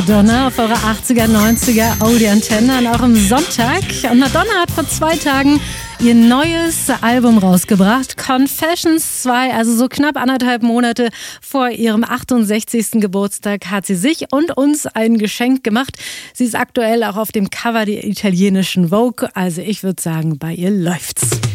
Madonna auf eure 80er, 90er Oldie Antenne und auch am Sonntag. Und Madonna hat vor 2 Tagen ihr neues Album rausgebracht, Confessions 2, also so knapp 1,5 Monate vor ihrem 68. Geburtstag hat sie sich und uns ein Geschenk gemacht. Sie ist aktuell auch auf dem Cover der italienischen Vogue, also ich würde sagen, bei ihr läuft's.